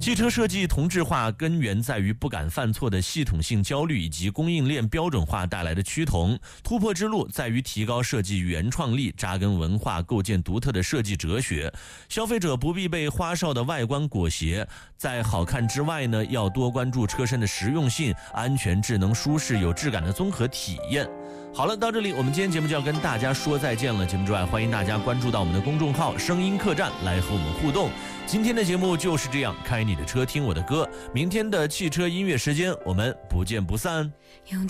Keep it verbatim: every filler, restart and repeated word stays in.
汽车设计同质化根源在于不敢犯错的系统性焦虑以及供应链标准化带来的趋同，突破之路在于提高设计原创力，扎根文化，构建独特的设计哲学。消费者不必被花哨的外观裹挟，在好看之外呢，要多关注车身的实用性、安全、智能、舒适、有质感的综合体验。好了，到这里我们今天节目就要跟大家说再见了。节目之外，欢迎大家关注到我们的公众号声音客栈来和我们互动。今天的节目就是这样，开你的车听我的歌，明天的汽车音乐时间我们不见不散。 用